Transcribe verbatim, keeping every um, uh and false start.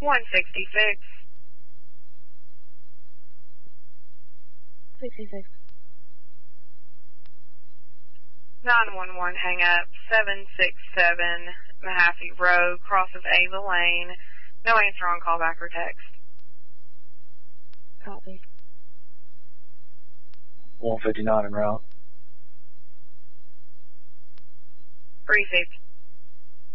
one sixty-six. sixty-six. nine one one hang up, seven six seven Mahaffey Road, crosses Ava Lane. No answer on callback or text. Copy. one fifty-nine en route. three fifty.